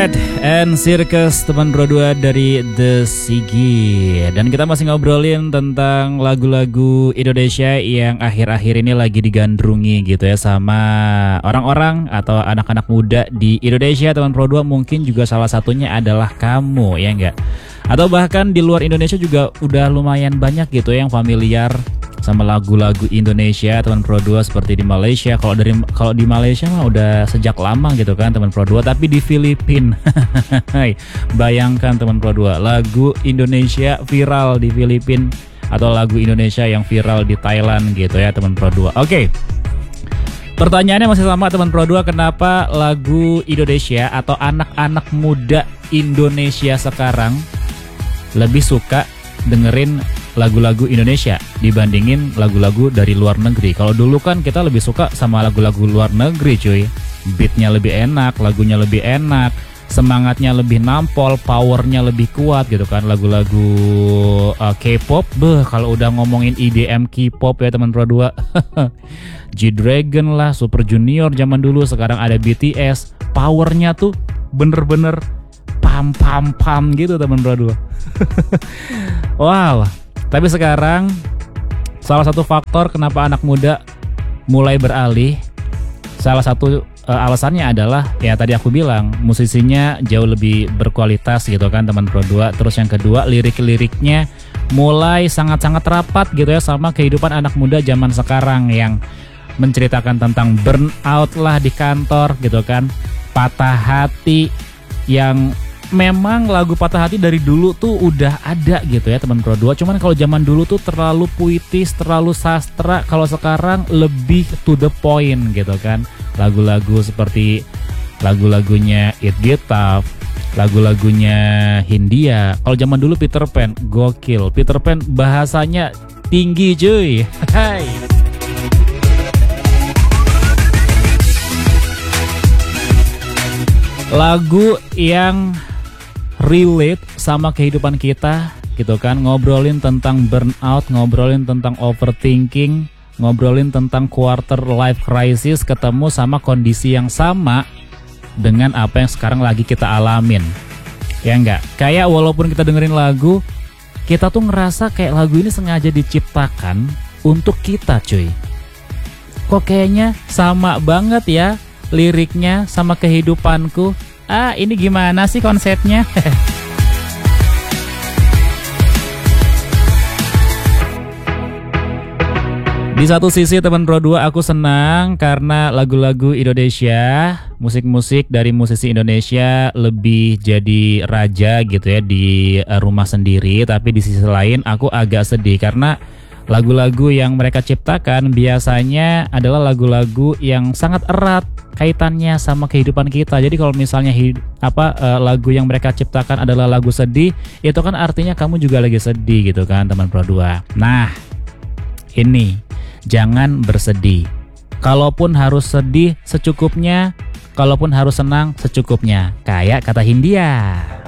Fred and Circus, teman Pro 2 dari The Sigi. Dan kita masih ngobrolin tentang lagu-lagu Indonesia yang akhir-akhir ini lagi digandrungi gitu ya sama orang-orang atau anak-anak muda di Indonesia. Teman Pro 2 mungkin juga salah satunya adalah kamu, ya enggak? Atau bahkan di luar Indonesia juga udah lumayan banyak gitu yang familiar sama lagu-lagu Indonesia, teman Pro 2, seperti di Malaysia. Kalau di Malaysia mah udah sejak lama gitu kan, teman Pro 2. Tapi di Filipina, bayangkan teman Pro 2, lagu Indonesia viral di Filipina atau lagu Indonesia yang viral di Thailand gitu ya, teman Pro 2. Oke. Pertanyaannya masih sama, teman Pro 2, kenapa lagu Indonesia atau anak-anak muda Indonesia sekarang lebih suka dengerin lagu-lagu Indonesia dibandingin lagu-lagu dari luar negeri? Kalau dulu kan kita lebih suka sama lagu-lagu luar negeri cuy. Beatnya lebih enak, lagunya lebih enak, semangatnya lebih nampol, powernya lebih kuat gitu kan. Lagu-lagu K-pop, kalau udah ngomongin EDM K-pop ya teman Pro 2 G-Dragon lah, Super Junior zaman dulu, sekarang ada BTS. Powernya tuh bener-bener pam gitu teman Pro 2 Wow. Tapi sekarang salah satu faktor kenapa anak muda mulai beralih, salah satu alasannya adalah ya tadi aku bilang, musisinya jauh lebih berkualitas gitu kan teman Pro 2. Terus yang kedua, lirik-liriknya mulai sangat-sangat rapat gitu ya sama kehidupan anak muda zaman sekarang yang menceritakan tentang burnout lah di kantor gitu kan, patah hati, yang memang lagu patah hati dari dulu tuh udah ada gitu ya teman Pro 2. Cuman kalau zaman dulu tuh terlalu puitis, terlalu sastra. Kalau sekarang lebih to the point gitu kan. Lagu-lagu seperti lagu-lagunya It Get Tough, lagu-lagunya Hindia. Kalau zaman dulu Peter Pan, gokil. Peter Pan bahasanya tinggi cuy. Hai. Lagu yang relate sama kehidupan kita gitu kan, ngobrolin tentang burnout, ngobrolin tentang overthinking, ngobrolin tentang quarter life crisis, ketemu sama kondisi yang sama dengan apa yang sekarang lagi kita alamin. Ya enggak? Kayak walaupun kita dengerin lagu, kita tuh ngerasa kayak lagu ini sengaja diciptakan untuk kita cuy. Kok kayaknya sama banget ya liriknya sama kehidupanku. Ini gimana sih konsepnya? Di satu sisi teman Pro 2 aku senang karena lagu-lagu Indonesia, musik-musik dari musisi Indonesia lebih jadi raja gitu ya di rumah sendiri. Tapi di sisi lain aku agak sedih karena lagu-lagu yang mereka ciptakan biasanya adalah lagu-lagu yang sangat erat kaitannya sama kehidupan kita. Jadi kalau misalnya lagu yang mereka ciptakan adalah lagu sedih, itu kan artinya kamu juga lagi sedih gitu kan teman Pro 2. Nah, ini jangan bersedih. Kalaupun harus sedih secukupnya, kalaupun harus senang secukupnya. Kayak kata Hindia.